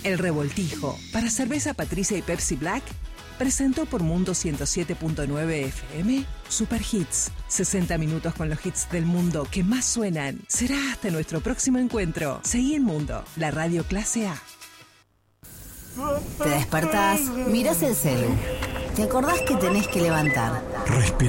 El Revoltijo, para Cerveza Patricia y Pepsi Black, presentó por Mundo 107.9 FM Super Hits. 60 minutos con los hits del mundo que más suenan. Será hasta nuestro próximo encuentro. Seguí en Mundo, la radio clase A. Te despertás, mirás el celu. Te acordás que tenés que levantar. Respira.